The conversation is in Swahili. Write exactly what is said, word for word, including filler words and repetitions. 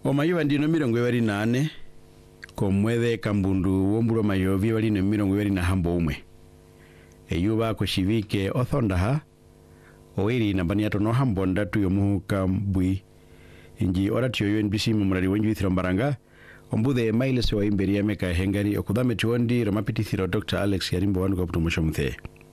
Omayo ndino mirongo ibiri nane komwethe kambundu womburo mayovi bali ne mirongo ibiri na hambo umwe. Eyuba ko shivike othondaha oiri nambani atono hambo ndatu yomuka mbui inji oratio yo N B C mumurari wenju ithiro mbaranga ombuthe maile sewa imberi ya meka hengari okudhame tuondi romapiti thiro Doctor Alex Yarimbo wanu kwa putumusho mthe.